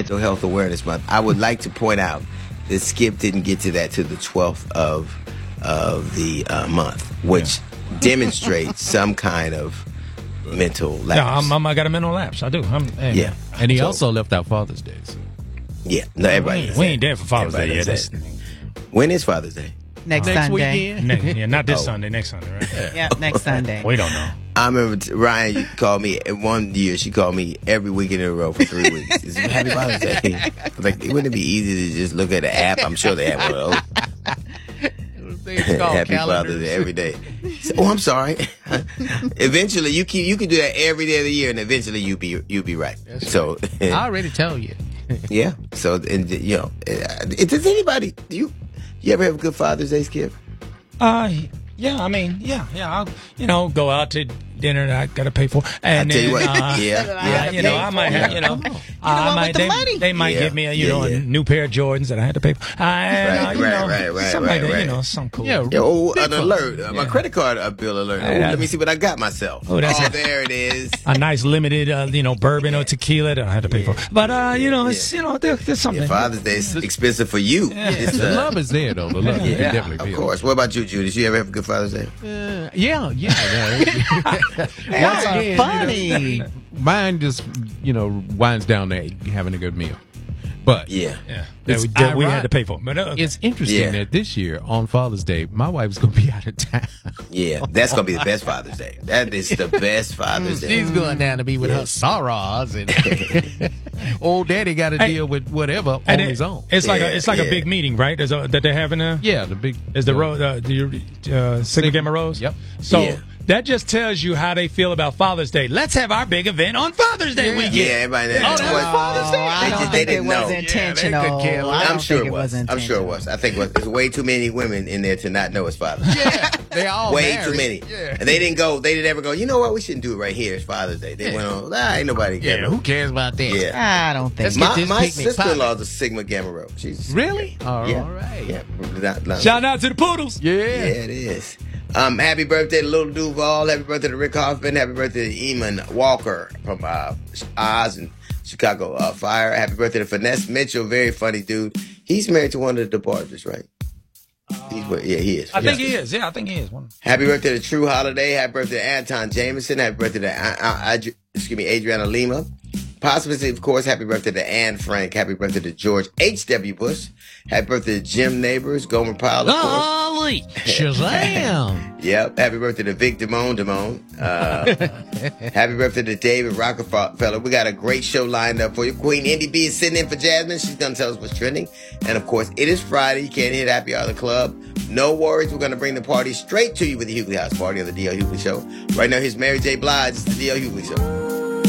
Mental Health Awareness Month. I would like to point out that Skip didn't get to that to the 12th of the month, which demonstrates some kind of mental lapse. Yeah, I got a mental lapse. I do. Yeah. And he also left out Father's Day. So. Yeah. No, everybody. We ain't there for Father's Day yet. When is Father's Day? Next Sunday. Yeah, not this Sunday. Next Sunday, right? Yeah, next Sunday. We don't know. I remember Ryan called me one year. She called me every weekend in a row for 3 weeks. It's Happy Father's Day. Like, wouldn't it be easy to just look at the app? I'm sure they have one of those. Happy Father's Day every day. Oh, I'm sorry. Eventually, you can do that every day of the year, and eventually you'll be right. That's so right. I already tell you. Yeah. So, and does anybody you ever have a good Father's Day, Skip? Yeah, I mean, yeah. I'll, go out to dinner that I got to pay for, and I tell you what, I might have, they might give me a new pair of Jordans that I had to pay for. Right. Something like that, something cool. Yeah, an alert, my credit card bill alert. Let me see what I got myself. Oh, there it is. A nice limited, bourbon or tequila that I had to pay for. But there's something. Yeah, Father's Day is expensive for you. Yeah. The love is there, though. The love is definitely. Of course. What about you, Judy? Did you ever have a good Father's Day? Yeah. Once again, funny. Mine just, winds down to having a good meal. But that we had to pay for. But it's interesting that this year on Father's Day, my wife's gonna be out of town. Yeah, that's gonna be the best Father's Day. That is the best Father's Day. She's going down to be with her sorrows, and old daddy got to deal with whatever on his own. It's like a big meeting, right? That they're having a the big is the Sigma Gamma Rose. Yep. So. That just tells you how they feel about Father's Day. Let's have our big event on Father's Day weekend. Yeah, everybody. That was Father's Day. I don't think it was intentional. I'm sure it was. I think there's way too many women in there to not know it's Father's Day. Yeah, they all way married. too many. Yeah. And they didn't ever go, you know what? We shouldn't do it right here. It's Father's Day. They went on. Ain't nobody care. Yeah, who cares about that? Yeah. I don't think. My sister-in-law is a Sigma Gamma Rho. She's really all right. Yeah. Shout out to the Poodles. Yeah, it is. Happy birthday to Little Duval. Happy birthday to Rick Hoffman. Happy birthday to Eamon Walker from Oz and Chicago Fire. Happy birthday to Finesse Mitchell. Very funny dude. He's married to one of the DeBarges, right? He is. I think he is. Yeah, I think he is. Happy birthday to True Holiday. Happy birthday to Anton Jameson. Happy birthday to Adriana Lima. Possibly, of course, happy birthday to Anne Frank. Happy birthday to George H.W. Bush. Happy birthday to Jim Neighbors, Gomer Pyle, of course. Golly, Shazam! Yep. Happy birthday to Vic Damone. Happy birthday to David Rockefeller. We got a great show lined up for you. Queen Indy B is sitting in for Jasmine. She's going to tell us what's trending. And, of course, it is Friday. You can't hit Happy Hour Club. No worries. We're going to bring the party straight to you with the Hughley House Party on the D.L. Hughley Show. Right now, here's Mary J. Blige. It's the D.L. Hughley Show.